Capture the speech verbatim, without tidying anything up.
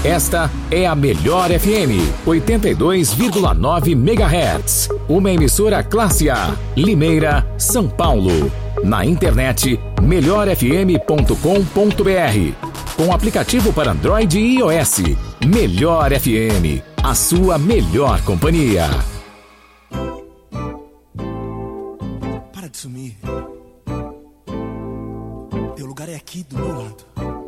Esta é a Melhor F M, oitenta e dois vírgula nove megahertz. Uma emissora classe A, Limeira, São Paulo. Na internet, melhor f m ponto com ponto b r. Com aplicativo para Android e iOS. Melhor F M, a sua melhor companhia. Para de sumir. Teu lugar é aqui do meu lado.